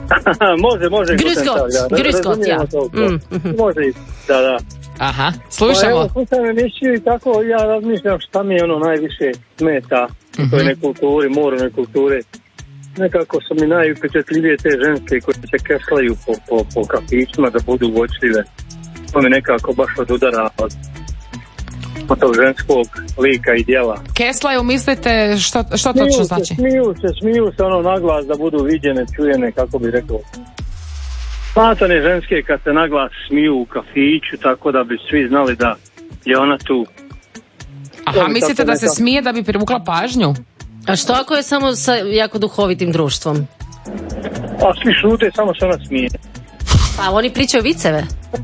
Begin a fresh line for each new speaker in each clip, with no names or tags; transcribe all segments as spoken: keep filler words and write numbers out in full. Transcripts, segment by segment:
može, može.
Gruskot, gruskot, ja.
Mm. Može, da, da.
Aha, slušamo. Pa
evo, slušam emisiju i tako ja razmišljam šta mi je ono najviše smeta u mm-hmm. toj nekulturi, moralnoj kulturi. Nekako su mi najupečetljivije te ženske koje se keslaju po, po, po kafićima da budu uočljive. To mi nekako baš odudara od, od tog ženskog lika i djela.
Keslaju, mislite, što, što
smiju
točno
se,
znači?
Smiju se, smiju se ono naglas da budu viđene, čujene, kako bi rekao. Smatane ženske kad se naglas smiju u kafiću, tako da bi svi znali da je ona tu.
Aha, mislite da se smije da bi privukla pažnju?
A što ako je samo sa jako duhovitim društvom?
A svi šute, samo se ona smije.
Pa oni pričaju viceve.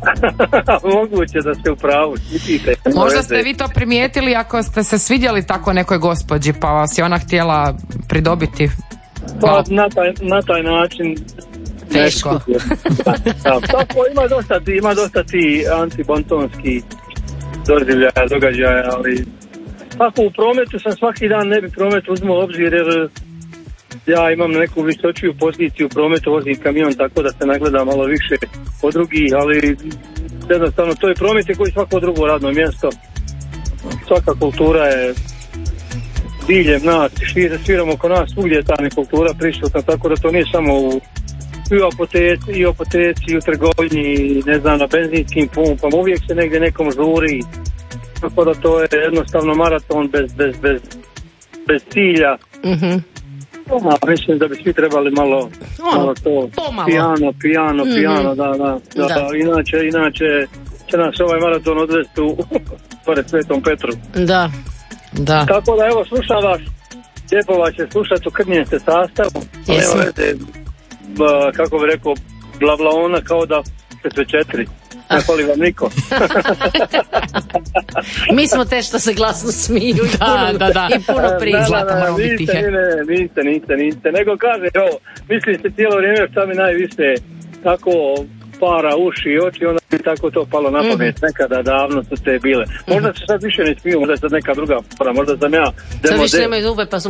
Moguće da ste u pravu. Smitite.
Možda ste vi to primijetili ako ste se svidjeli tako nekoj gospođi pa vas je ona htjela pridobiti.
Pa na taj, na taj način
teško.
Da, da. Tako, ima dosta ti, ima dosta ti antibontonski doživljaja, događaja, ali tako u prometu sam svaki dan ne bi promet uzmao obzir jer ja imam neku visočiju poziciju u prometu, vozim kamion tako da se nagleda malo više od drugih, ali jednostavno to je promet koji svako drugo radno mjesto. Svaka kultura je diljem nas, sviramo oko nas, svugdje je ta kultura prisutna, tako da to nije samo u i u apoteci, i u apoteci, i u trgovini, ne znam, na benzinskim pumpama, uvijek se negdje nekom žuri, tako da to je jednostavno maraton bez, bez, bez, bez cilja.
Mhm.
A, mislim da bi svi trebali malo, malo to
pomalo.
pijano, pijano,
mm-hmm.
pijano, da, da, da, da. Inače, inače će nas ovaj maraton odvesti u pored Svetom Petru.
Da, da. Tako
da evo, slušam vas, lijepo vas će slušati u krnjem se sastavu.
Jesmo.
Ba, kako bi rekao, bla bla ona kao da se sve četiri. Ne fali vam niko.
Mi smo te što se glasno smiju i
da,
puno,
da, da.
i puno prije.
Zlata, moramo biti tihe.
Ne, ne, niste, niste, niste. Nego kaže, evo, mislim se cijelo vrijeme šta mi najviše tako para, uši i oči, onda bi tako to palo na pamet. Mm-hmm. Nekada davno su te bile. Možda se sad više ne smiju, možda je sad neka druga para, možda sam ja
sad više nemaju zube pa su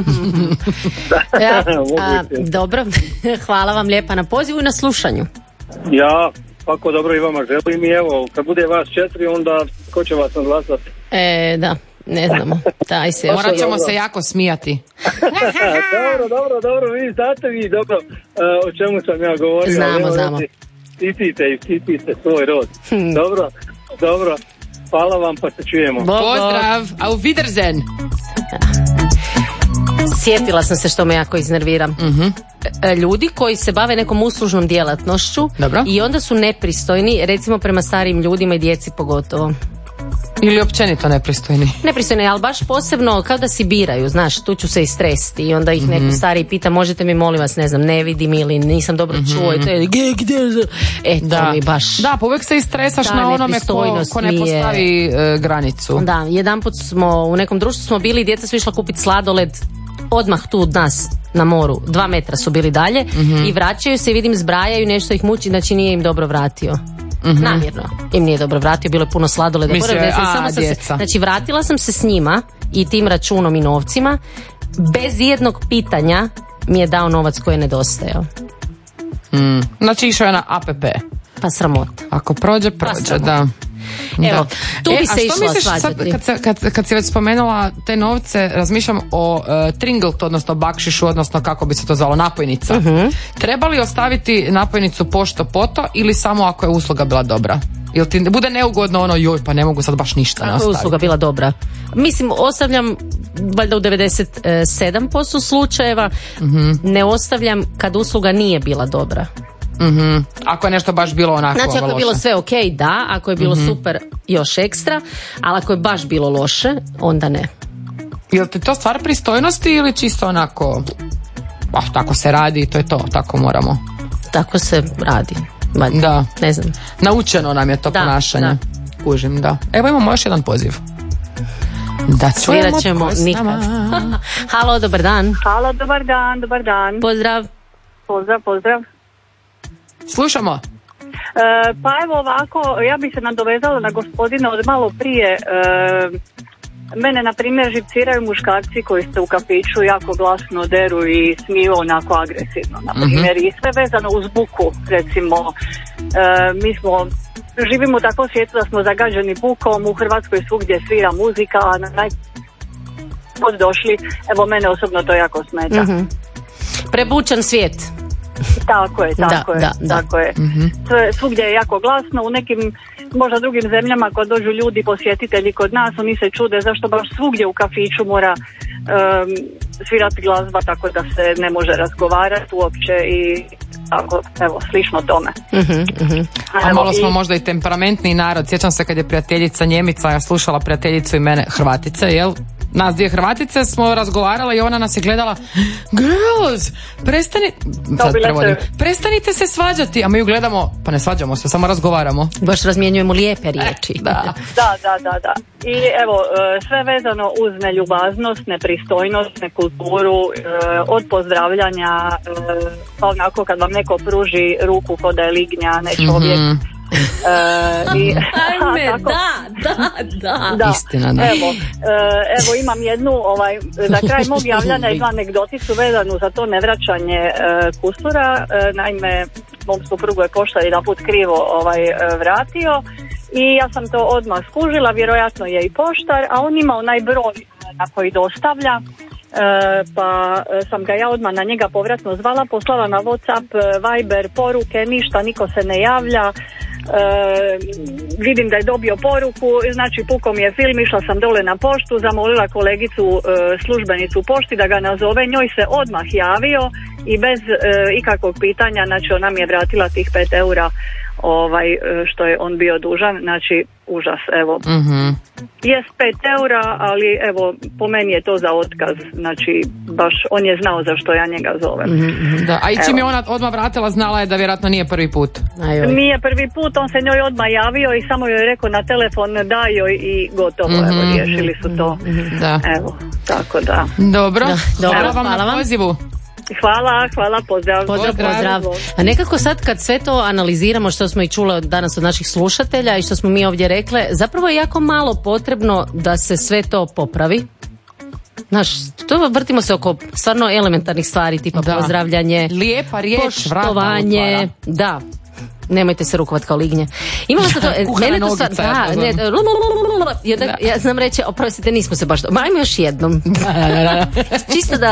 ja, a, dobro, hvala vam lijepa na pozivu i na slušanju.
Ja, svako dobro i vama želim i evo, kad bude vas četiri, onda ko će vas odglasati?
E, da, ne znamo. Taj se
morat ćemo se jako smijati.
dobro, dobro, dobro, vi znate vi dobro uh, o čemu sam ja govorio.
Znamo, evo, znamo.
Štitite i štitite svoj rod. Hmm. Dobro, dobro. Hvala vam, pa se čujemo.
Bo, pozdrav, auf Wiedersehen.
Sjetila sam se što me jako iznervira. Mm-hmm. Ljudi koji se bave nekom uslužnom djelatnošću. Dobro. I onda su nepristojni, recimo prema starijim ljudima i djeci pogotovo.
Ili općenito nepristojni.
Nepristojni, ali baš posebno kao da si biraju, znaš, tu ću se istresti i onda ih mm-hmm. neko stariji pita, možete mi molim vas, ne znam, ne vidim ili nisam dobro mm-hmm. čuo i to je gdje, e, to
da.
mi baš...
Da, pa uvijek se istresaš
ta
na onome ko, ko ne postavi je... uh, granicu.
Da, jedanput smo, u nekom društvu smo bili, djeca su išla kupiti sladoled odmah tu od nas na moru, dva metra su bili dalje mm-hmm. i vraćaju se i vidim zbrajaju, nešto ih muči, znači nije im dobro vratio. Mm-hmm. Namjerno im nije dobro vratio, bilo je puno sladoleda.
Mislim, a,
samo sam se, znači vratila sam se s njima i tim računom i novcima, bez jednog pitanja mi je dao novac koji je nedostajao.
Mm. Znači išao je na A P P.
Pa sramota.
Ako prođe, prođe, pa da.
Evo, tu bi
e,
se išla svađati.
Kad, kad, kad, kad si već spomenula te novce, razmišljam o uh, tringlt, odnosno bakšišu, odnosno kako bi se to zvalo, napojnica. Uh-huh. Treba li ostaviti napojnicu pošto poto ili samo ako je usluga bila dobra? Jel ti bude neugodno ono, joj, pa ne mogu sad baš ništa nastaviti?
Ako je usluga bila dobra. Mislim, ostavljam valjda u devedeset sedam posto slučajeva, uh-huh. ne ostavljam kad usluga nije bila dobra.
Mm-hmm. Ako je nešto baš bilo onako
znači ako je
loše.
bilo sve ok, da, ako je bilo mm-hmm. super, još ekstra, ali ako je baš bilo loše, onda ne.
Jel ti to stvar pristojnosti ili čisto onako ah, tako se radi i to je to, tako moramo?
Tako se radi, valjda.
Da.
Ne znam.
Naučeno nam je to da, ponašanje. Da. Kužim, da. Evo imamo još jedan poziv. Da
svirat ćemo nikad. Halo, dobar dan.
Halo, dobar dan, dobar dan.
Pozdrav.
Pozdrav, pozdrav.
Slušamo.
E, pa evo ovako, ja bih se nadovezala na gospodina od malo prije. E, Mene, na primjer, živciraju muškarci koji se u kafiću jako glasno deru i smiju onako agresivno. Na primjer, mm-hmm. i sve vezano uz buku, recimo, e, mi smo, živimo u takvom svijetu da smo zagađeni bukom, u Hrvatskoj svugdje svira muzika, a na naj... pod došli, evo mene osobno to jako smeta.
Mm-hmm. Prebučan svijet.
Tako je, tako
da,
je,
da,
tako
da.
je.
Mm-hmm.
Svugdje je jako glasno, u nekim možda drugim zemljama kad dođu ljudi, posjetitelji kod nas, oni se čude zašto baš svugdje u kafiću mora um, svirati glazba tako da se ne može razgovarati uopće i tako, evo, slično tome.
Mm-hmm, mm-hmm.
A malo smo i... možda i temperamentni narod. Sjećam se kad je prijateljica Njemica, ja slušala prijateljicu i mene Hrvatice, jel? Nas dvije Hrvatice smo razgovarala i ona nas je gledala, girls, prestani, sad prevodim, prestanite se svađati, a mi ju gledamo, pa ne svađamo se, samo razgovaramo.
Baš razmjenjujemo lijepe riječi.
E, da.
da, da, da, da. I evo, sve vezano uz neljubaznost, nepristojnost, nekulturu, od pozdravljanja, pa onako kad vam neko pruži ruku ko da je lignja, ne čovjek. Mm-hmm. Uh, i,
Ajme, tako, da, da, da,
da.
Istina, da.
Evo, uh, evo imam jednu, ovaj, za kraj mog javljanja jednu anegdoticu vezanu za to nevraćanje uh, kusura. Uh, naime, mom suprugu je poštar jedan put krivo ovaj, uh, vratio i ja sam to odmah skužila, vjerojatno je i poštar, a on ima onaj broj na koji dostavlja. Uh, pa sam ga ja odmah na njega povratno zvala, poslala na WhatsApp, Viber, poruke, ništa, niko se ne javlja. Uh, vidim da je dobio poruku, znači pukom je film, išla sam dole na poštu, zamolila kolegicu uh, službenicu u pošti da ga nazove, njoj se odmah javio i bez uh, ikakvog pitanja, znači ona mi je vratila tih pet eura ovaj, što je on bio dužan, znači užas, evo.
Mm-hmm.
Jest pet eura, ali evo, po meni je to za otkaz, znači baš on je znao zašto ja njega zovem.
Mm-hmm. Da, a i čim je ona odmah vratila, znala je da vjerojatno nije prvi put.
Ajoj.
Nije prvi put, on se njoj odmah javio i samo joj je rekao na telefon daj joj i gotovo, mm-hmm. evo, riješili su to.
Mm-hmm. Da.
Evo, tako da.
Dobro,
da, dobro
hvala vam
hvala
na pozivu.
Hvala, hvala, pozdrav.
Pozdrav, pozdrav. A nekako sad kad sve to analiziramo što smo i čuli danas od naših slušatelja i što smo mi ovdje rekle, zapravo je jako malo potrebno da se sve to popravi. Znaš, to vrtimo se oko stvarno elementarnih stvari, tipa da. Pozdravljanje,
lijepa riječ,
poštovanje, da. Nemojte se rukovat kao lignje. Imala sam to, mene to sad, da, ne, ja, da, ja znam reći, oprostite, nismo se baš, ma ajmo još jednom. Da, da, da. Čisto da,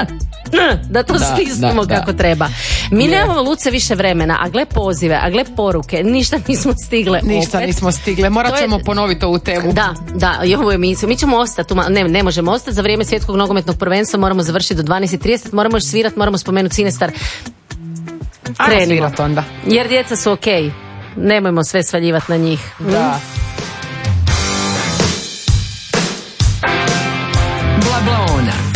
da to da, stisnemo da, kako da. Treba. Mi je. Nemamo, Luce, više vremena, a gle pozive, a gle poruke, ništa nismo stigle.
Ništa
opet.
nismo stigle, morat ćemo je, ponoviti ovu temu.
Da, da, i ovu emisiju. Mi ćemo ostati, ne, ne možemo ostati za vrijeme svjetskog nogometnog prvenstva, moramo završiti do dvanaest i trideset, moramo još svirati, moramo spomenuti Cinestar. Krenimo, onda. Jer djeca su okej. Okay. Nemojmo sve svaljivati na njih.
Da. Bla Blaona.